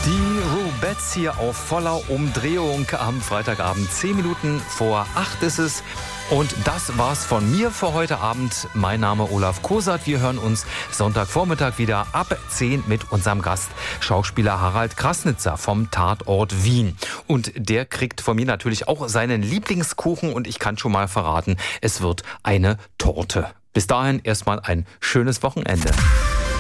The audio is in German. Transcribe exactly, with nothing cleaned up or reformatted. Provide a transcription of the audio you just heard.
Die Rubettes hier auf voller Umdrehung am Freitagabend. Zehn Minuten vor acht ist es. Und das war's von mir für heute Abend. Mein Name Olaf Kosat. Wir hören uns Sonntagvormittag wieder ab zehn mit unserem Gast, Schauspieler Harald Krasnitzer vom Tatort Wien. Und der kriegt von mir natürlich auch seinen Lieblingskuchen. Und ich kann schon mal verraten, es wird eine Torte. Bis dahin erstmal ein schönes Wochenende.